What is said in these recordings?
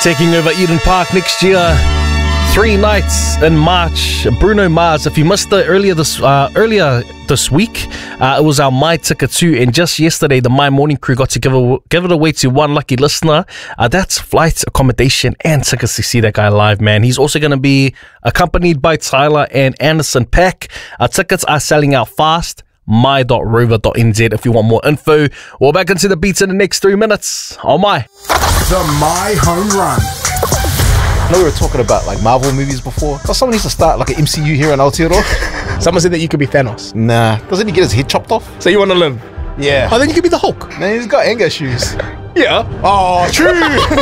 taking over Eden Park next year. 3 nights in March. Bruno Mars. If you missed it earlier this week, it was our My Ticket 2, and just yesterday the My Morning crew got to give it away to one lucky listener. That's flights, accommodation, and tickets to see that guy live, man. He's also going to be accompanied by Tyler and Anderson .Paak. Tickets are selling out fast. my.rover.nz if you want more info. We're back into the beats in the next 3 minutes. Oh my. The My Home Run. I know we were talking about like Marvel movies before. But someone needs to start like an MCU here in Aotearoa. Someone said that you could be Thanos. Nah, doesn't he get his head chopped off? So you want to live? Yeah. Oh, then you could be the Hulk. Man, he's got anger issues. Yeah. Oh, true.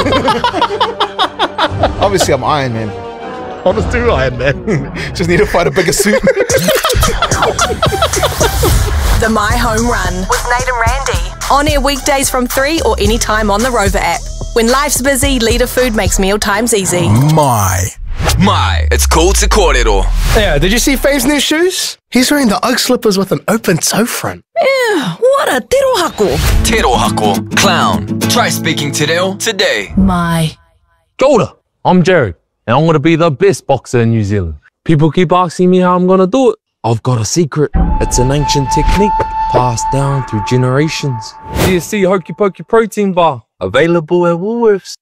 Obviously, I'm Iron Man. I'll just do Iron Man. Just need to find a bigger suit. The My Home Run with Nate and Randy. On air weekdays from 3 or anytime on the Rover app. When life's busy, Leader Food makes meal times easy. My, it's cool to kōrero. Yeah, did you see Fave's new shoes? He's wearing the Ugg slippers with an open toe front. What a terohako. Te rohako, clown. Try speaking te reo today. My. Kia ora, I'm Jared, and I'm going to be the best boxer in New Zealand. People keep asking me how I'm going to do it. I've got a secret. It's an ancient technique passed down through generations. DSC Hokey Pokey Protein Bar, available at Woolworths.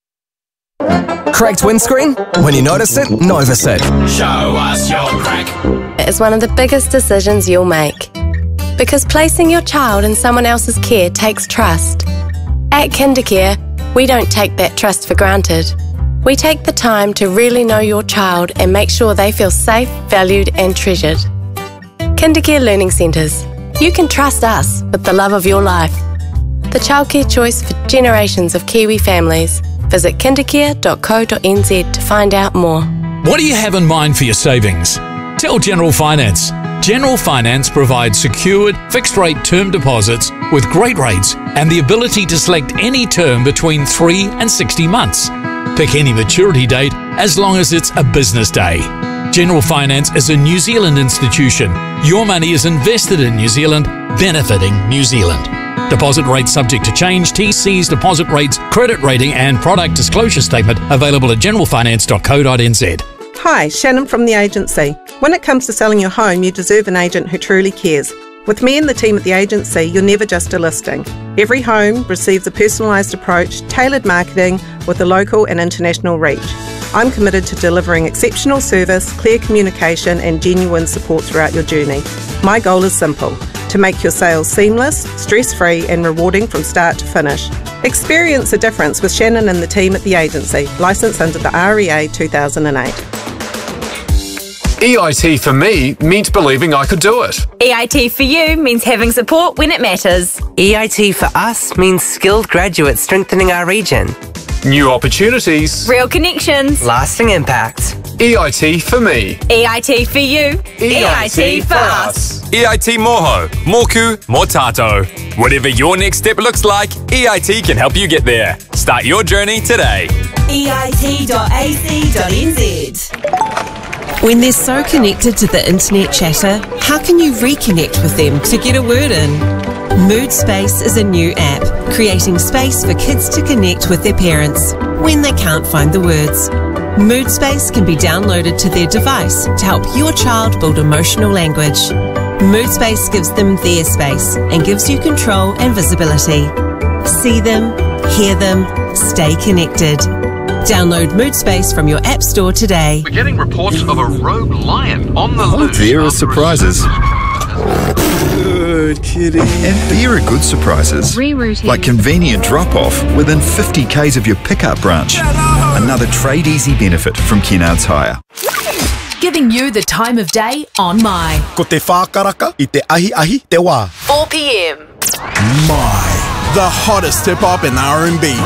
Cracked windscreen? When you notice it, Novasid. Show us your crack. It's one of the biggest decisions you'll make. Because placing your child in someone else's care takes trust. At KinderCare, we don't take that trust for granted. We take the time to really know your child and make sure they feel safe, valued and treasured. KinderCare Learning Centres. You can trust us with the love of your life. The childcare choice for generations of Kiwi families. Visit kindercare.co.nz to find out more. What do you have in mind for your savings? Tell General Finance. General Finance provides secured, fixed-rate term deposits with great rates and the ability to select any term between 3 and 60 months. Pick any maturity date as long as it's a business day. General Finance is a New Zealand institution. Your money is invested in New Zealand, benefiting New Zealand. Deposit rates subject to change. TC's deposit rates, credit rating and product disclosure statement available at generalfinance.co.nz. Hi, Shannon from the agency. When it comes to selling your home, you deserve an agent who truly cares. With me and the team at the agency, you're never just a listing. Every home receives a personalised approach, tailored marketing with a local and international reach. I'm committed to delivering exceptional service, clear communication and genuine support throughout your journey. My goal is simple, to make your sales seamless, stress-free and rewarding from start to finish. Experience the difference with Shannon and the team at the agency, licensed under the REA 2008. EIT for me meant believing I could do it. EIT for you means having support when it matters. EIT for us means skilled graduates strengthening our region. New opportunities. Real connections. Lasting impact. EIT for me. EIT for you. EIT for us. EIT Moho, Moku, Motato. Whatever your next step looks like, EIT can help you get there. Start your journey today. EIT.ac.nz. When they're so connected to the internet chatter, how can you reconnect with them to get a word in? Mood Space is a new app, creating space for kids to connect with their parents when they can't find the words. Mood Space can be downloaded to their device to help your child build emotional language. Mood Space gives them their space and gives you control and visibility. See them, hear them, stay connected. Download Mood Space from your app store today. We're getting reports of a rogue lion on the loose. There are surprises. Good kitty. And there are good surprises. Rerouting. Like convenient drop-off within 50 k's of your pickup branch. Another Trade Easy benefit from Kennards Hire. Giving you the time of day on My. Ko te whākaraka I te ahi te wā. 4 p.m. My. The hottest hip-hop and R&B.